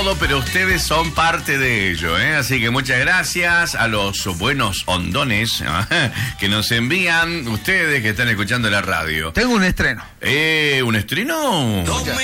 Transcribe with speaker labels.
Speaker 1: pero ustedes son parte de ello, ¿eh? Así que muchas gracias a los buenos hondones que nos envían ustedes que están escuchando la radio.
Speaker 2: Tengo un estreno.
Speaker 1: ¿Un estreno?